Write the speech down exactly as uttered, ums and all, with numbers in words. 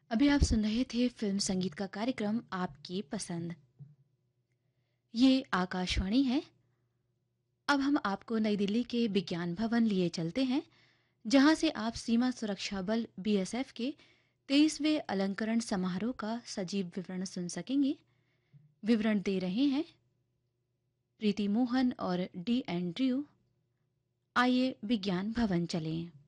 अभी आप सुन रहे थे फिल्म संगीत का कार्यक्रम आपकी पसंद। ये आकाशवाणी है। अब हम आपको नई दिल्ली के विज्ञान भवन लिए चलते हैं, जहां से आप सीमा सुरक्षा बल बीएसएफ के तेईसवें अलंकरण समारोह का सजीव विवरण सुन सकेंगे। विवरण दे रहे हैं प्रीति मोहन और डी एंड्रयू। आइए विज्ञान भवन चलें।